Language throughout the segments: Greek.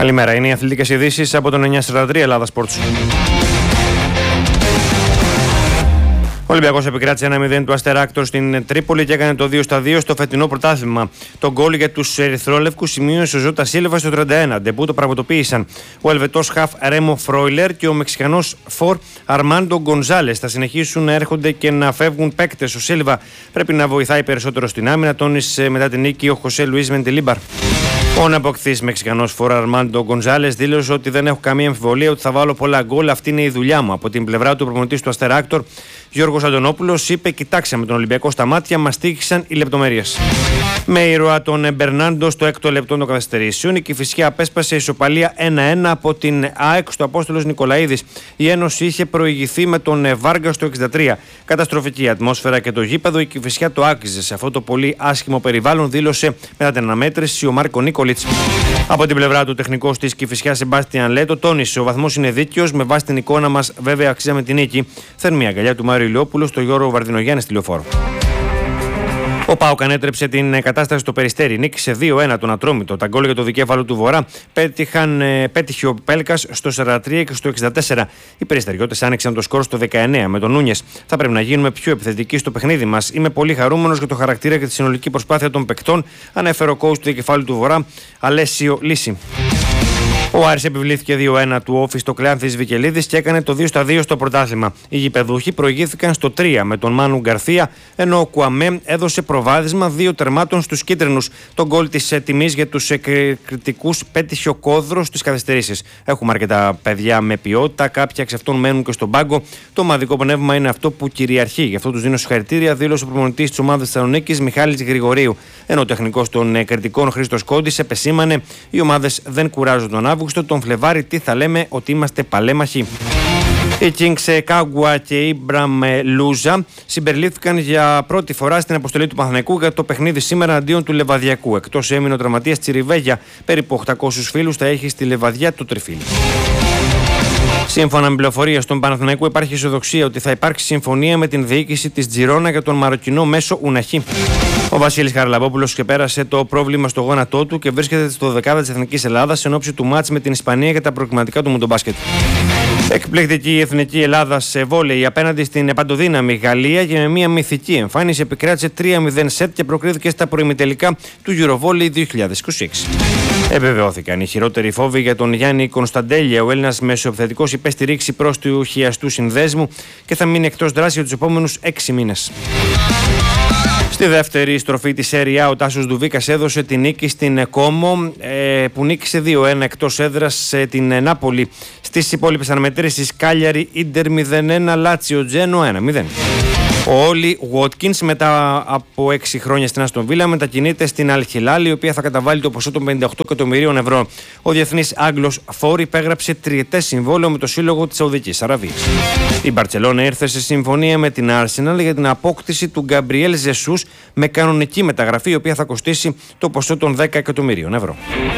Καλημέρα, είναι οι αθλητικές ειδήσεις από τον 943 Ελλάδα Sports. Ο Ολυμπιακός επικράτησε 1-0 του Αστεράκτορ στην Τρίπολη και έκανε το 2-2 στο φετινό πρωτάθλημα. Το γκολ για τους ερυθρόλευκους σημείωσε ο Ζώτα Σίλβα στο 31. Ντεμπού το πραγματοποίησαν ο Ελβετός χαφ Ρέμο Φρόιλερ και ο Μεξικανός φορ Αρμάντο Γκονζάλες. Θα συνεχίσουν να έρχονται και να φεύγουν παίκτες. Ο Σίλβα πρέπει να βοηθάει περισσότερο στην άμυνα, τόνισε μετά την νίκη ο Χωσέ Λουίς Μεντιλίμπαρ. Ο αναποκτής Μεξικανός φορ Αρμάντο Γκονζάλες δήλωσε ότι δεν έχω καμία αμφιβολία ότι θα βάλω πολλά γκολ. Αυτή είναι η δουλειά μου. Από την πλευρά του προπονητής του Αστεράκτορ, Γιώργος Αντωνόπουλος, είπε: κοιτάξτε με τον Ολυμπιακό στα μάτια, μας τύχησαν οι λεπτομέρειες. Με ήρωα τον Μπερνάντο στο 6ο λεπτό των καθυστερήσεων, η Κηφισιά απέσπασε ισοπαλία 1-1 από την ΑΕΚ στο Απόστολος Νικολαίδης. Η Ένωση είχε προηγηθεί με τον Βάργα στο 63. Καταστροφική ατμόσφαιρα και το γήπεδο, η Κηφισιά το άξιζε. Σε αυτό το πολύ άσχημο περιβάλλον, δήλωσε μετά την αναμέτρηση ο Μάρκο Νίκολιτς. Από την πλευρά του, τεχνικός της Κηφισιάς Σεμπάστιαν Λέτο τόνισε: ο βαθμός είναι δίκαιος. Με βάση την εικόνα μας, βέβαια, αξίζαμε την νίκη. Θερμή αγκαλιά του Μάριου Ηλιόπουλου στο Γιώργο Βαρδινογιάννη στη Λεωφόρο. Ο ΠΑΟΚ ανέτρεψε την κατάσταση στο Περιστέρι. Νίκησε 2-1 τον Ατρόμητο. Τα γκολ για το δικέφαλο του Βορρά πέτυχε ο Πέλκας στο 43 και στο 64. Οι Περιστεριώτες άνοιξαν το σκορ στο 19 με τον Νούνιες. Θα πρέπει να γίνουμε πιο επιθετικοί στο παιχνίδι μας. Είμαι πολύ χαρούμενος για το χαρακτήρα και τη συνολική προσπάθεια των παικτών, ανέφερε ο coach του δικεφάλου του Βορρά, Αλέσιο Λύση. Ο Άρης επιβλήθηκε 2-1 του Όφη στο Κλεάνθης Βικελίδης και έκανε το 2-2 στο πρωτάθλημα. Οι γηπεδούχοι προηγήθηκαν στο 3 με τον Μάνου Γκαρθία, ενώ ο Κουαμέ έδωσε προβάδισμα 2 τερμάτων στους κίτρινους. Το γκολ της τιμής για τους κριτικούς πέτυχε ο Κόδρος στις καθυστερήσεις. Έχουμε αρκετά παιδιά με ποιότητα, κάποια εξ αυτών μένουν και στον πάγκο. Το ομαδικό πνεύμα είναι αυτό που κυριαρχεί. Γι' αυτό τους δίνω συγχαρητήρια, δήλωσε ο προπονητής της ομάδας Θεσσαλονίκης Μιχάλης Γρηγορίου. Ενώ ο τεχνικός των κριτικών Χρήστος Κόντης επεσήμανε: οι ομάδες δεν κουράζουν τον Αύγουστο. Τον Φλεβάρι, τι θα λέμε, ότι είμαστε παλέμαχοι. Οι Kings Κάγκουα και Ήμπραμ Λούζα συμπεριλήφθηκαν για πρώτη φορά στην αποστολή του Παναθηναϊκού για το παιχνίδι σήμερα αντίον του Λεβαδιακού. Εκτός έμεινε ο τραυματίας Τσιριβέγια. Περίπου 800 φίλους θα έχει στη Λεβαδιά το Τριφύλι. Σύμφωνα με πληροφορίες στον Παναθηναϊκό, υπάρχει αισιοδοξία ότι θα υπάρξει συμφωνία με την διοίκηση της Τζιρόνα για τον Μαροκινό μέσο Ουναχή. Ο Βασίλης Χαραλαμπόπουλος ξεπέρασε το πρόβλημα στο γόνατό του και βρίσκεται στο δεκάδα της Εθνικής Ελλάδας εν ώψη του μάτς με την Ισπανία για τα προκριματικά του μοντομπάσκετ. Εκπληκτική η Εθνική Ελλάδα σε βόλεϊ απέναντι στην παντοδύναμη Γαλλία και με μια μυθική εμφάνιση επικράτησε 3-0 σετ και προκρίθηκε στα προημιτελικά του Eurovolley 2026. Επιβεβαιώθηκαν οι χειρότεροι φόβοι για τον Γιάννη Κωνσταντέλια. Ο Έλληνας μεσοεπιθετικός υπέστη ρήξη προς του χιαστού συνδέσμου και θα μείνει εκτός δράση για τους επόμενους 6 μήνες. Στη δεύτερη στροφή της Serie A, ο Τάσος Ντουβίκας έδωσε τη νίκη στην Κόμο που νίκησε 2-1 εκτός έδρας την Νάπολη. Στις υπόλοιπες αναμετρήσεις, Κάλιαρη, Ίντερ 0-1, Λάτσιο, Τζένο 1-0. Ο Όλι Βότκινς μετά από 6 χρόνια στην Άστον Βίλα μετακινείται στην Αλ Χιλάλ, η οποία θα καταβάλει το ποσό των 58 εκατομμυρίων ευρώ. Ο διεθνής Άγγλος Φόρ υπέγραψε τριετές συμβόλαιο με το σύλλογο της Σαουδικής Αραβίας. Η Μπαρτσελόνα ήρθε σε συμφωνία με την Arsenal για την απόκτηση του Γκαμπριέλ Ζεσούς με κανονική μεταγραφή, η οποία θα κοστίσει το ποσό των 10 εκατομμυρίων ευρώ.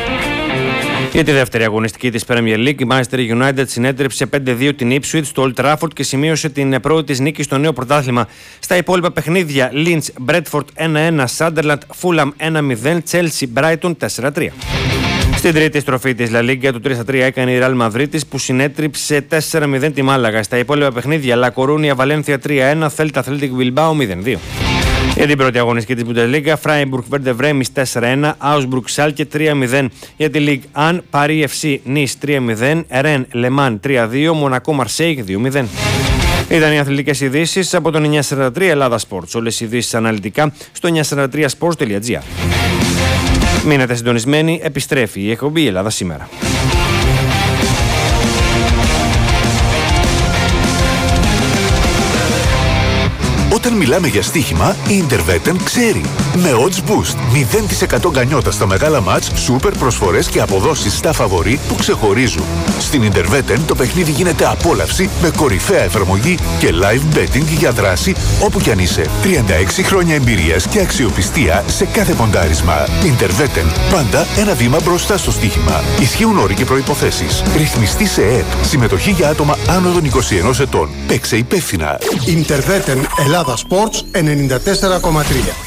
Για τη δεύτερη αγωνιστική της Premier League, η Manchester United συνέτρεψε 5-2 την Ipswich στο Old Trafford και σημείωσε την πρώτη της νίκη στο νέο πρωτάθλημα. Στα υπόλοιπα παιχνίδια, Leeds, Bradford 1-1, Sunderland, Fulham 1-0, Chelsea, Brighton 4-3. Στην τρίτη στροφή της La Liga, το 3-3 έκανε η Real Madrid που συνέτριψε 4-0 τη Μάλαγα. Στα υπόλοιπα παιχνίδια, La Coruña, Valencia 3-1, Celta Athletic Bilbao 0-2. Για την πρώτη αγωνιστική της Bundesliga, Freiburg Werder Bremen 4-1, Augsburg Schalke 3-0. Για τη Ligue 1, Paris FC Nice 3-0, Rennes Le Mans 3-2, Monaco Marseille 2-0. Ήταν οι αθλητικές ειδήσεις από τον 943 Ελλάδα Sports. Όλες οι ειδήσεις αναλυτικά στο 943sports.gr. Μείνετε συντονισμένοι, επιστρέφει η εκπομπή Ελλάδα σήμερα. Όταν μιλάμε για στοίχημα, η Interveten ξέρει. Με odds boost, 0% γκανιότα στα μεγάλα μάτς, σούπερ προσφορές και αποδόσεις στα φαβορί που ξεχωρίζουν. Στην Interveten το παιχνίδι γίνεται απόλαυση με κορυφαία εφαρμογή και live betting για δράση όπου κι αν είσαι. 36 χρόνια εμπειρίας και αξιοπιστία σε κάθε ποντάρισμα. Interveten, πάντα ένα βήμα μπροστά στο στοίχημα. Ισχύουν όροι και προϋποθέσεις. Ρυθμιστή σε ΕΕΠ. Συμμετοχή για άτομα άνω των 21 ετών. Παίξε υπεύθυνα. Interveten Ελλάδα Sports 94,3.